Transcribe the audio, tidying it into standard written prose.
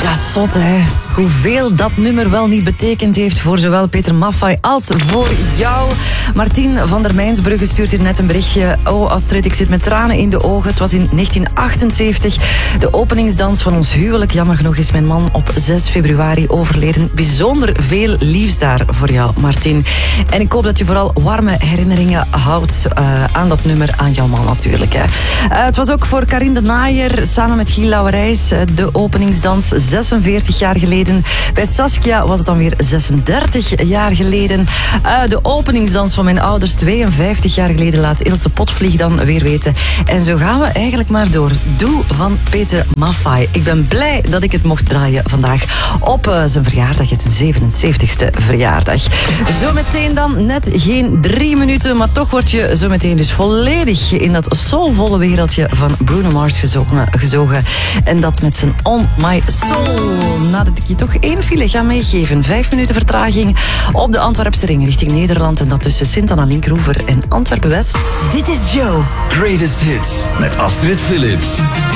Dat is zot, hè. Hoeveel dat nummer wel niet betekend heeft voor zowel Peter Maffay als voor jou. Martien van der Mijnsbrugge stuurt hier net een berichtje. Oh Astrid, ik zit met tranen in de ogen. Het was in 1978. De openingsdans van ons huwelijk. Jammer genoeg is mijn man op 6 februari overleden. Bijzonder veel liefs daar voor jou, Martien. En ik hoop dat je vooral warme herinneringen houdt aan dat nummer, aan jouw man natuurlijk. Hè. Het was ook voor Karin de Naaier samen met Giel Lauwerijs de openingsdans 46 jaar geleden. Bij Saskia was het dan weer 36 jaar geleden. De openingsdans van mijn ouders 52 jaar geleden, laat Ilse Potvlieg dan weer weten. En zo gaan we eigenlijk maar door. Doe van Peter Maffay. Ik ben blij dat ik het mocht draaien vandaag op zijn verjaardag. Het is zijn 77ste verjaardag. Zometeen dan net geen 3 minuten, maar toch word je zometeen dus volledig in dat soulvolle wereldje van Bruno Mars gezogen. En dat met zijn On My Soul. Nadat ik je toch 1 file ga meegeven. 5 minuten vertraging op de Antwerpse ring richting Nederland. En dat tussen Sint-Anna-Linkroever en Antwerpen-West. Dit is Joe. Greatest Hits met Astrid Philips.